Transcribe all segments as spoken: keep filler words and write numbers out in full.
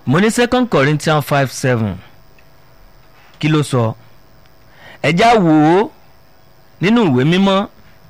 mo ní second Corinthians five seven kí ló sọ ẹjá wò ó nínú ìwé mímọ́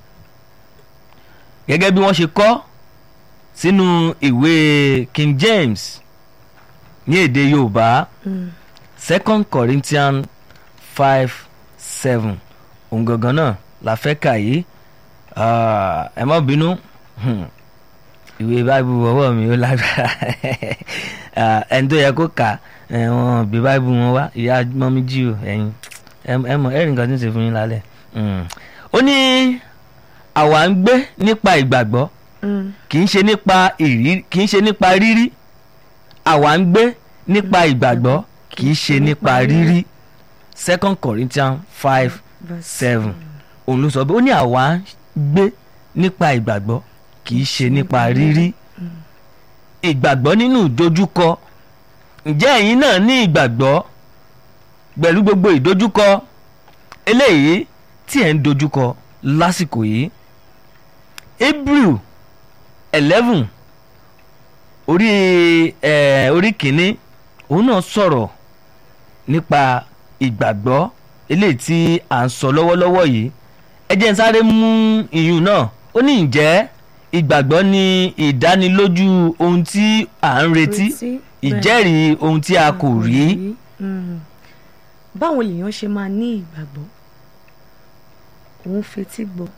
gẹ́gẹ́ bí wọ́n ṣe kọ sínú ìwé King James ní èdè Yorùbá mm. second Corinthians five seven òun gangan náà la fẹ́ kà yìí ẹ má bínú ìwé báìbù ọwọ́ mi ó lágbára ẹni tó yẹ kó kà wọn bí báìbù wọn wá ìyá mọ́mí jí o ẹ̀yin ẹ mọ̀ ẹ̀rìn nǹkan tí ń ṣe fún yín lálẹ́ ó ní àwa ń gbé nípa ìgbàgbọ́ kì í ṣe nípa ìrírí kì í ṣe nípa rírí àwa ń gbé nípa ìgbàgbọ́ kì í ṣe nípa rírí second Corinthians five seven òun ló sọ bí ó ní àwa ń gbé nípa ìgbàgbọ́ kì í ṣe nípa rírí ìgbàgbọ́ nínú ìdojúkọ ǹjẹ́ ẹ̀yin náà ní ìgbàgbọ́ pẹ̀lú gbogbo ìdojúkọ eléyìí tí ẹ̀ ń dojúkọ lásìkò yìí Hebrew eleven orí ẹ̀ orí kìíní òun náà sọ̀rọ̀ nípa ìgbàgbọ́ eléyìí tí à ń sọ lọ́wọ́lọ́wọ́ yìí ẹ jẹ́ n sáré mú ìyún náà ó ní ǹjẹ́ ìgbàgbọ́ ni ìdánilójú ohun tí à ń retí ìjẹ́rìí ohun tí a kò rí. báwo lèèyàn ṣe máa ní ìgbàgbọ́ òun fetí gbọ́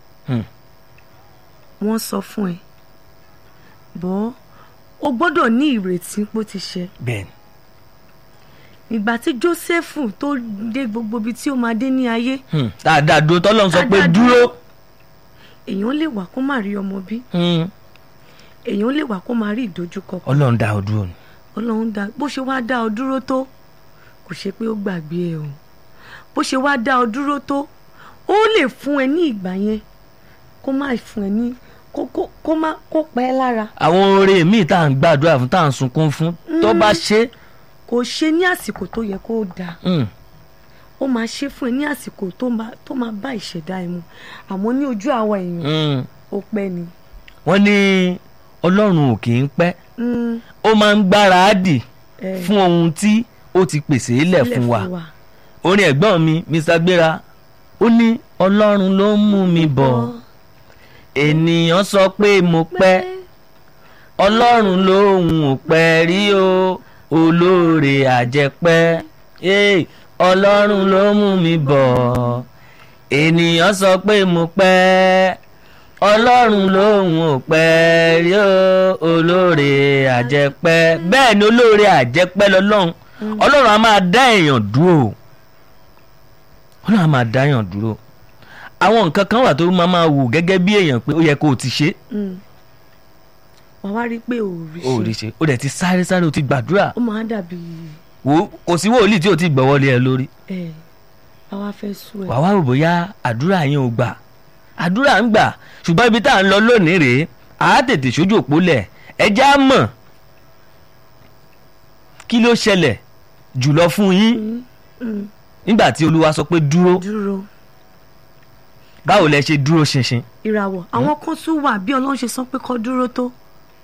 wọ́n sọ fún ẹ bọ́ o gbọ́dọ̀ ní ìrètí pé ó ti ṣe. bẹ́ẹ̀ni. ìgbà tí Jósẹ́fù tó dé gbogbo ibi tí ó máa dé ní ayé. dáadáa dúró tọ́lọ́run sọ pé dúró. èèyàn lè wà kó má rí ọmọ bí. èèyàn lè wà kó má rí ìdojúkọ. ọlọ́run dá ọ dúró ni. ọlọ́run dá bó ṣe wá dá ọ dúró tó kò ṣe pé ó gbàgbé ẹ o bó ṣe wá dá ọ dúró tó ó lè fún ẹ ní ìgbà yẹn kó má fún ẹ ní kó kó kó má kó pẹ́ ẹ lára. àwọn oore míì tá à ń gbàdúrà fún tá à ń sunkún fún tó bá ṣe. kò ṣe ní àsìkò tó yẹ kó dáa ó máa ṣe fún ẹ ní àsìkò tó máa tó máa bá ìṣẹ̀dá ẹ mu àmọ́ ní ojú àwọn èèyàn ó pẹ́ ni. wọ́n ní ọlọ́run ò kì í pẹ́ ó máa ń gbáradì fún ohun tí ó ti pèsè ilẹ̀ fún wa. orin ẹ̀gbọ́n mi Mr Gbéra ó ní ọlọ́run ló ń mú mi bọ̀ ènìyàn sọ pé mo pẹ́ ọlọ́run lòun ò pẹ́ rí o olóore àjẹpẹ́ ọlọ́run ló mú mi bọ̀ ènìyàn sọ pé mo pẹ́ ọlọ́run lòun ò pẹ́ rí o olóore àjẹpẹ́ bẹ́ẹ̀ ni olóore àjẹpẹ́ lọ́lọ́run ọlọ́run á máa dá èèyàn dúró ọlọ́run á máa dá èèyàn dúró àwọn nǹkan kan wà tó máa máa wù gẹ́gẹ́ bí èèyàn pé ó yẹ kó o ti ṣe. wàá wá rí i pé o ò rí ṣe o dẹ̀ ti sáré sáré o ti gbàdúrà. ó máa dàbí. wo kò sí wòlíì tí o ti gbọ́wọ́ lé ẹ lórí. ẹ àwa fẹ́ sú ẹ. wàá wá rò bóyá àdúrà yẹn ò gbà àdúrà ń gbà ṣùgbọ́n ibi tá à ń lọ lónìí rèé àá tètè sójú òpó lẹ̀ ẹ já mọ̀ kí ló ṣẹlẹ̀ jùlọ fún yín nígbà tí olúwa sọ pé dúró. dúró. báwo lẹ ṣe dúró ṣinṣin. ìràwọ̀ àwọn kan tún wà bí ọlọ́run ṣe sọ pé kó dúró tó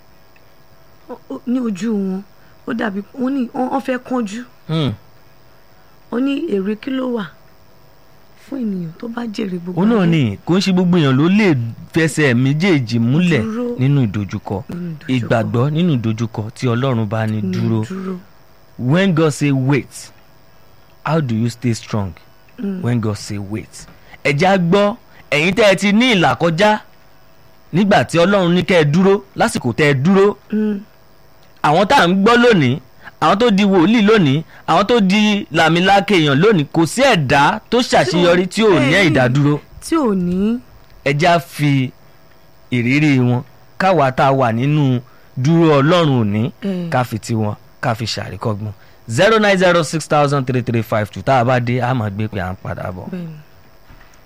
ní ojú wọn ó dàbí wọ́n ní wọ́n fẹ́ kánjú wọ́n ní èrè kí ló wà fún ènìyàn tó bá jèrè gbogbo. ó náà ní kò ń ṣe gbogbo èèyàn ló lè fẹsẹ̀ méjèèjì múlẹ̀ nínú ìdojúkọ ìgbàgbọ́ nínú ìdojúkọ tí ọlọ́run bá ní dúró. when God say wait how do you stay strong mm. when God say wait. ẹ̀já gbọ́ ẹ̀yin tẹ́ ẹ ti ní ìlà kọjá nígbà tí ọlọ́run ní kẹ́ ẹ dúró lásìkò tẹ́ ẹ dúró. àwọn tá à ń gbọ́ lónìí àwọn tó di wòlíì lónìí àwọn tó di làmìlákè èèyàn lónìí kò sí ẹ̀dá tó ṣàṣeyọrí tí ò ní ìdádúró. tí ò ní. ẹ̀já fi ìrírí wọn káwa tá a wà nínú dúró ọlọ́run òní ká fi tiwọn ká fi ṣàríkọ́gbọ́n zero nine zero six thousand three three five two tá a bá dé a máa gbé pé à ń padà bọ̀.